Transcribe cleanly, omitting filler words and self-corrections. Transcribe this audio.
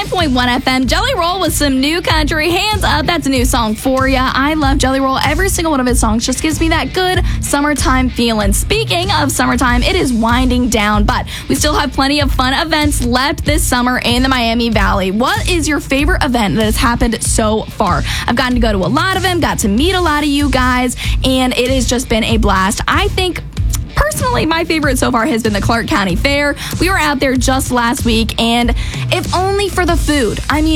89.1 FM. Jelly Roll with some new country. Hands Up, that's a new song for ya. I love Jelly Roll. Every single one of his songs just gives me that good summertime feeling. Speaking of summertime, it is winding down, but we still have plenty of fun events left this summer in the Miami Valley. What is your favorite event that has happened so far? I've gotten to go to a lot of them, got to meet a lot of you guys, and it has just been a blast. I think personally, my favorite so far has been the Clark County Fair. We were out there just last week, and if only for the food. I mean,